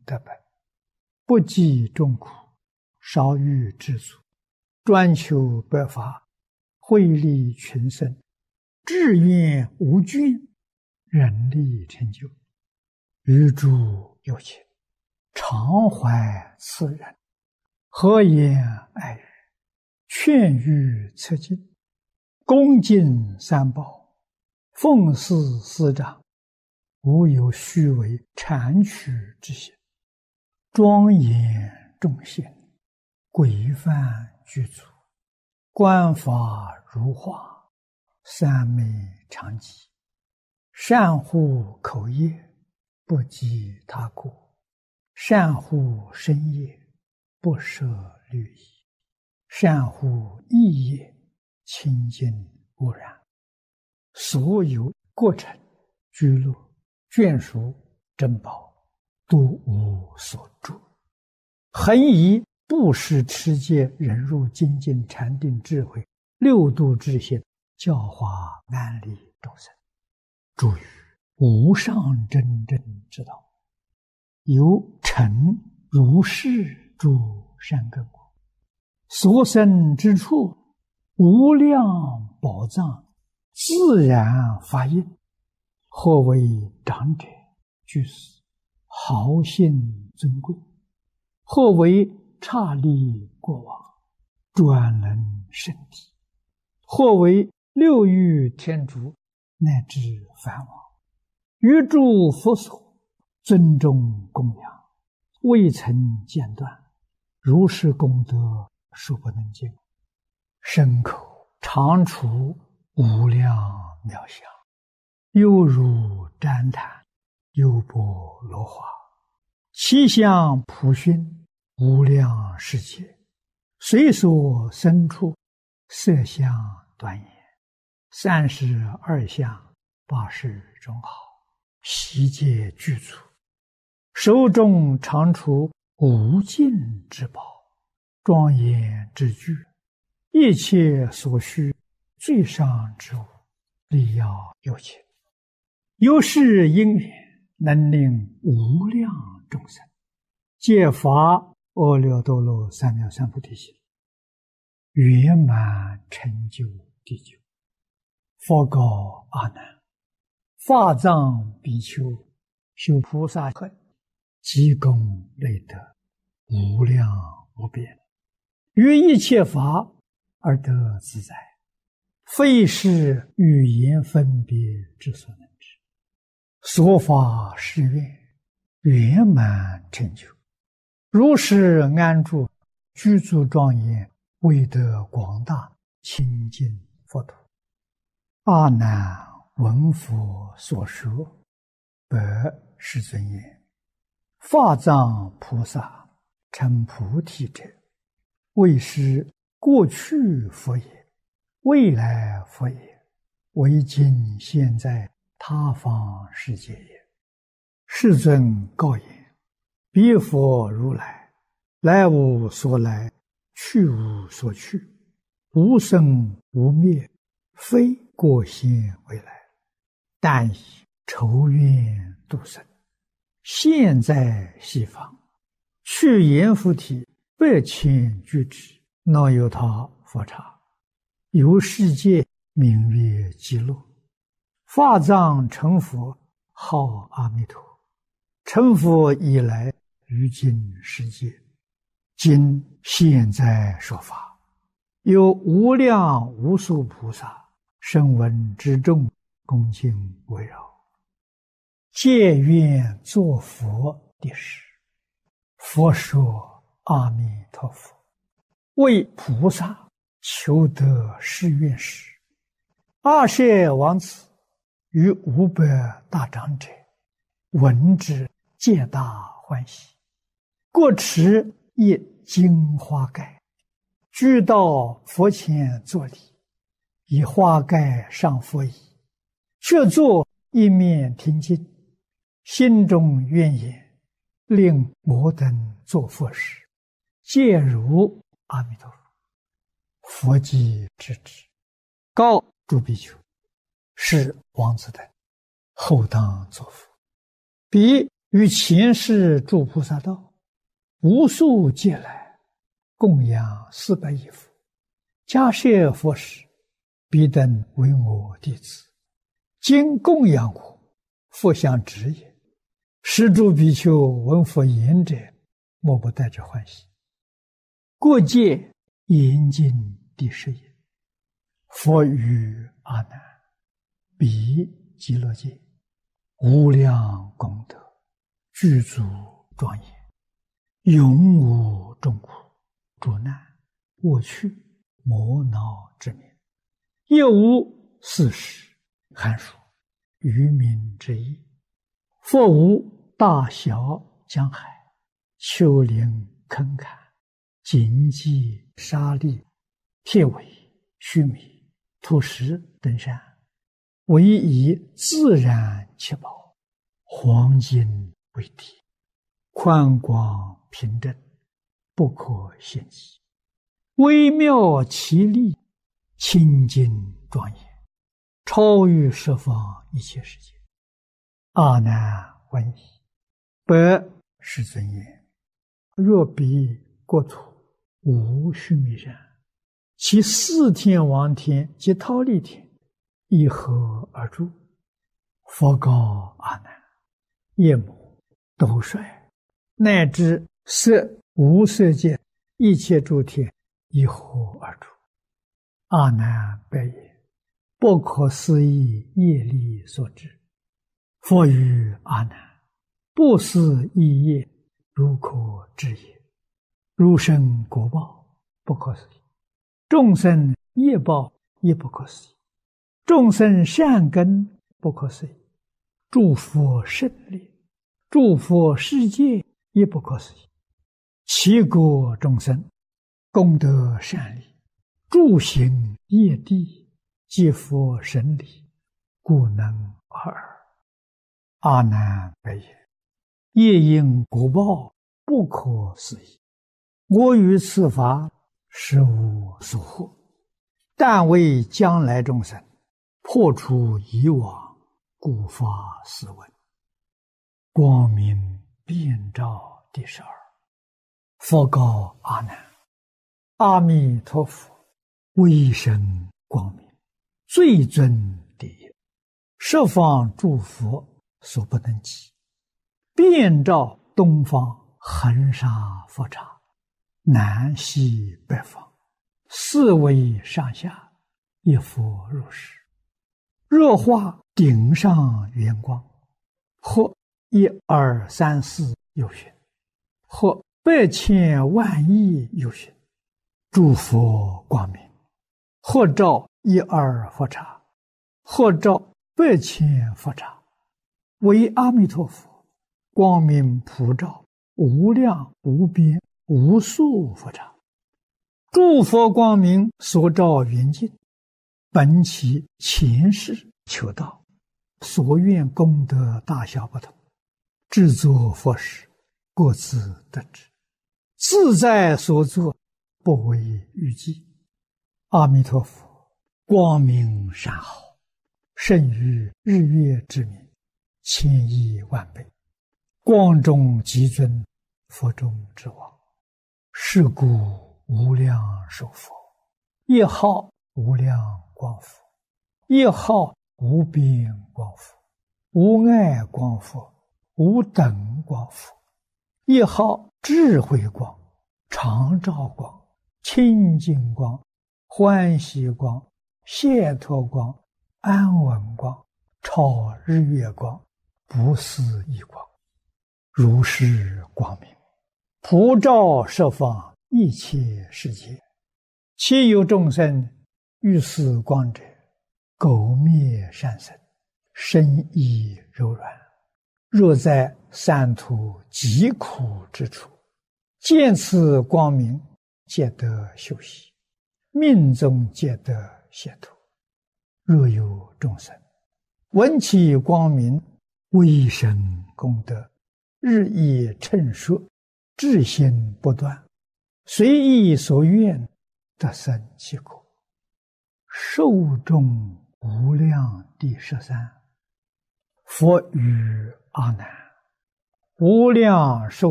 得本，不计众苦，少欲知足，专求百法，惠利群生，志愿无倦，人力成就，于诸有情，常怀慈仁，和颜爱语，劝喻策进，恭敬三宝，奉事师长，无有虚伪谄曲之心，庄严众贤，规范具足，观法如画，三昧常寂，善护口业，不及他过，善护身业，不舍律仪，善护意业，清净无染，所有过程居乐眷属珍宝，都无所住，恒以布施持戒忍辱精进禅定智慧六度之心，教化安利众生，助于无上真正之道，由成如是诸善根果，所生之处，无量宝藏自然发应，或为长者居士，豪信尊贵，或为刹利国王，专能圣体，或为六欲天竺，乃至梵王，于诸佛所尊重供养，未曾间断，如是功德数不能尽，身口常处无量妙相，犹如旃檀，优波罗花，其相普熏，无量世界，随所生处，色相端严，32相80种好，悉皆具足，手中常处无尽之宝，庄严之具，一切所需最上之物，力要有情，由是因缘，能令无量众生皆发阿耨多罗三藐三菩提心，圆满成就地久。佛告阿难：法藏比丘修菩萨行，积功累德，无量无边，于一切法而得自在，非是语言分别之所能知。所发誓愿，圆满成就，如是安住，具足庄严，为得广大清净佛土。阿难闻佛所说，白世尊言：法藏菩萨成菩提者，为是过去佛也，未来佛也，为今现在他方世界也。世尊告言：彼佛如来，来无所来，去无所去，无生无灭，非过现未来，但以筹愿度生，现在西方，去阎浮提8,000俱胝，那由他佛刹，由世界名曰极乐。法藏成佛，号阿弥陀。成佛以来，于今世界，今现在说法，有无量无数菩萨声闻之众，恭敬围绕，皆愿作佛的事。佛说：阿弥陀佛，为菩萨求得誓愿时，阿舍王子与500大长者闻之，皆大欢喜，各持一金花盖，俱到佛前作礼，以花盖上佛椅，却坐一面听经，心中愿言：令摩等作佛时，皆如阿弥陀佛。佛即知之，告诸比丘：是王子等后当作佛。彼于前世诸菩萨道，无数劫来，供养400亿佛，迦叶佛时，彼等为我弟子。今供养我，复相指也。施诸比丘闻佛言者，莫不带着欢喜。过界严禁第10也。佛语阿难：彼极乐界，无量功德，具足庄严，永无众苦、诸难、恶趣、魔恼之名，亦无四时、寒暑、渔民之意。佛无大小江海、丘陵坑坎、荆棘沙砾、铁苇须弥、土石等山，唯以自然七宝、黄金为体，宽广平正，不可限计，微妙奇丽，清净庄严，超于十方一切世界。阿难闻已，白世尊言：若彼国土无须弥山，其4天王天及忉利天，一合而住。佛告阿难：夜母、斗率，乃至色无色界一切诸天，一合而住。阿难白言：不可思议业力所致。佛语阿难：不思议业，如可知也。如生果报，不可思议；众生业报，亦不可思议；众生善根，不可思议；诸佛胜利，诸佛世界，亦不可思议。其国众生，功德善利，诸行业地，皆佛神力，故能尔。阿难白言：业因果报，不可思议。我于此法，实无所获，但为将来众生破除以往，故发斯文。光明遍照第12。佛告阿难：阿弥陀佛，威神光明，最尊第一，十方诸佛所不能及，遍照东方恒沙佛刹，南西北方，4维上下，一佛如是。若化顶上圆光，或1、2、3、4有寻，或100千万亿有寻，诸佛光明，或照1、2佛刹，或照100千佛刹，为阿弥陀佛光明普照无量无边无数佛刹。诸佛光明所照圆净，本其前世求道，所愿功德大小不同，制作佛时，各自得知，自在所作，不为预计。阿弥陀佛光明善好，胜于日月之明，1000亿万倍，光中极尊，佛中之王。是故无量寿佛，一号无量光佛，一号无边光佛，无碍光佛，无等光佛，一号智慧光、常照光、清净光、欢喜光、解脱光、安稳光、超日月光、不思议光，如是光明，普照十方一切世界。其有众生欲思光者，苟灭善身，身意柔软，若在三途极苦之处，见此光明，皆得休息，命中皆得解脱。若有众生闻其光明，威神功德，日益称说，志心不断，随意所愿，得生其果。寿终无量第13。佛语阿难： 无量寿